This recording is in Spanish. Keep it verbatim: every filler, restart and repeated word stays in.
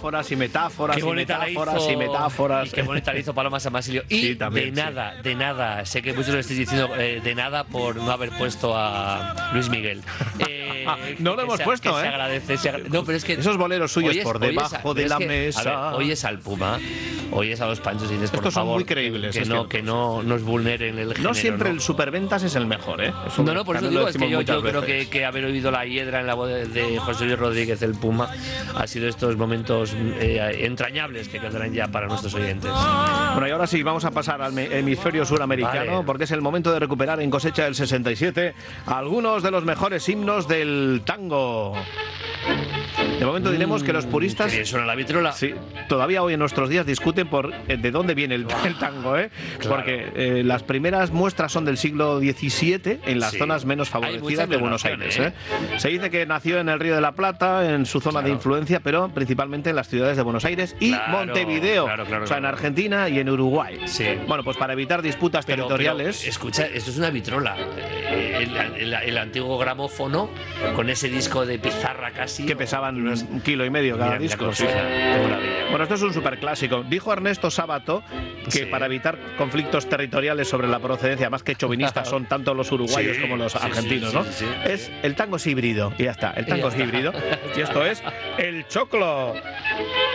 metáforas y metáforas qué y metáforas hizo, y metáforas. Y qué bonita le hizo Paloma San Basilio. Y sí, también, de nada, sí. de nada. Sé que muchos lo estáis diciendo eh, de nada por no haber puesto a Luis Miguel. Eh, no lo hemos se, puesto, que ¿eh? Se agradece, se agradece. No, pero es que esos boleros suyos oyes, por debajo oyes, de la que, mesa. A ver, oyes al Puma, oyes a los Panchos y dices, por Estos favor, son muy creíbles, que, es no, que, que no nos vulneren el género. No siempre ¿no? el superventas es el mejor, ¿eh? Eso no, no, por eso digo, es que yo, yo creo que, veces. que haber oído la hiedra en la voz de, de José Luis Rodríguez, el Puma, ha sido estos momentos eh, entrañables que quedarán ya para nuestros oyentes. Bueno, y ahora sí, vamos a pasar al hemisferio suramericano, vale. porque es el momento de recuperar en Cosecha del sesenta y siete algunos de los mejores himnos del tango. De momento diremos que los puristas ¿Qué suena la vitrola? Sí, todavía hoy en nuestros días discuten por eh, de dónde viene el, el tango, ¿eh? Claro. Porque eh, las primeras muestras son del siglo diecisiete en las sí. zonas menos favorecidas de Buenos Aires. ¿eh? ¿eh? Se dice que nació en el Río de la Plata, en su zona claro. de influencia, pero principalmente en las ciudades de Buenos Aires y claro, Montevideo, claro, claro, o sea, en claro. Argentina y en Uruguay. Sí. Bueno, pues para evitar disputas pero, territoriales... Pero, escucha, esto es una vitrola. El, el, el antiguo gramófono con ese disco de pizarra casi. Que pesaban unos, un kilo y medio cada mira, disco. Sí. Bueno, esto es un superclásico. Dijo Ernesto Sábato que sí. para evitar conflictos territoriales sobre la procedencia, más que chauvinistas son tanto los uruguayos sí, como los sí, argentinos, sí, ¿no? Sí, sí, es sí. el tango es híbrido y ya está. El tango es híbrido y esto es el choclo.